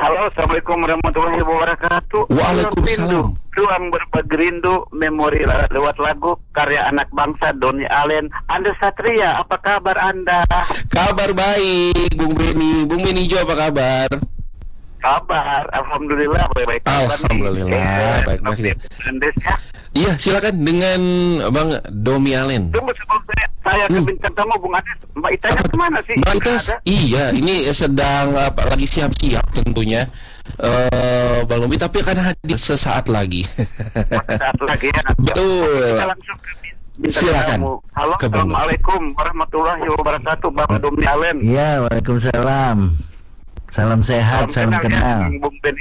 Halo, Assalamualaikum warahmatullahi wabarakatuh. Waalaikumsalam. Ruang berbagi rindu, memori lewat lagu karya anak bangsa Donny Allen. Anda Satria, apa kabar Anda? Kabar baik, Bung Beni Jo, apa kabar? Kabar, alhamdulillah baik-baik. Alhamdulillah, baik-baik. Ya. Iya, silakan dengan Bang Donny Allen. Tunggu sebelum saya ke bintang tamu, Bung Ades. Mbak Itanya kemana sih? Mbak Ita, iya, ini sedang lagi siap-siap tentunya. Bang Lomi, tapi akan hadir sesaat lagi. Sesaat lagi ya. Betul. Kita langsung ke bintang Silakan. tamu. Halo, Assalamualaikum warahmatullahi wabarakatuh, Bang Donny Allen. Iya, waalaikumsalam. Salam sehat, salam kenal. Bung Ben